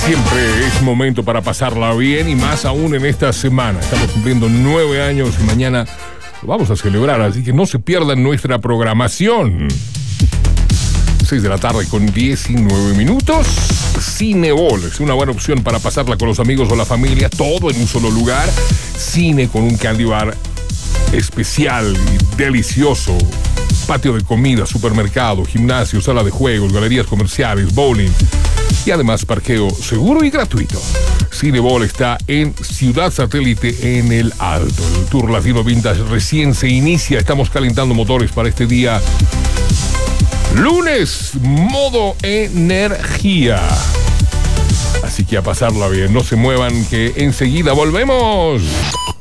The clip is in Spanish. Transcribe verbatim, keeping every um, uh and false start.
Siempre es momento para pasarla bien y más aún en esta semana. Estamos cumpliendo nueve años y mañana lo vamos a celebrar, así que no se pierdan nuestra programación. seis de la tarde con diecinueve minutos. Cinebol es una buena opción para pasarla con los amigos o la familia, todo en un solo lugar. Cine con un candy bar especial y delicioso. Patio de comida, supermercado, gimnasio, sala de juegos, galerías comerciales, bowling y además parqueo seguro y gratuito. Cinebol está en Ciudad Satélite en el Alto. El Tour Latino Vintage recién se inicia. Estamos calentando motores para este día lunes, modo energía. Así que a pasarla bien, no se muevan que enseguida volvemos.